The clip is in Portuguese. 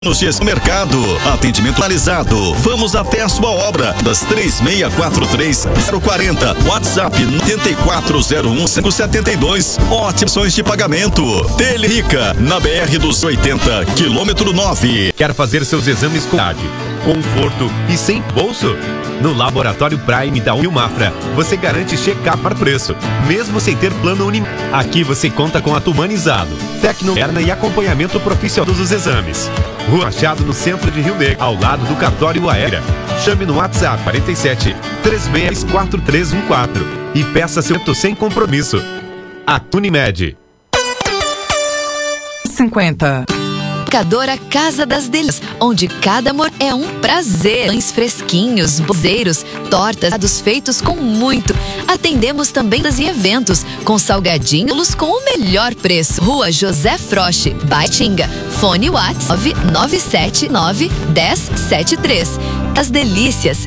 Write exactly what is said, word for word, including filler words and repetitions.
No G S Mercado, atendimento analisado. Vamos até a sua obra. Das três seis quatro três zero quatro zero. WhatsApp nove quatro zero um cinco sete dois. Opções de pagamento. Telerica, na B R dos oitenta, quilômetro nove. Quer fazer seus exames com qualidade, conforto e sem bolso? No Laboratório Prime da Unimafra, você garante check-up por preço, mesmo sem ter plano Unim. Aqui você conta com atumanizado, tecnoerna e acompanhamento profissional dos exames. Rua Machado, no centro de Rio Negro, ao lado do cartório Aérea. Chame no WhatsApp quarenta e sete, três seis quatro três um quatro e peça seu teto sem compromisso. A Unimed. cinquenta. Educadora Casa das Delícias, onde cada amor é um prazer. Pães fresquinhos, bozeiros, tortas, dos feitos com muito. Atendemos também das e eventos, com salgadinhos com o melhor preço. Rua José Froche, Baitinga. Fone WhatsApp nove nove sete nove um zero sete três. As Delícias.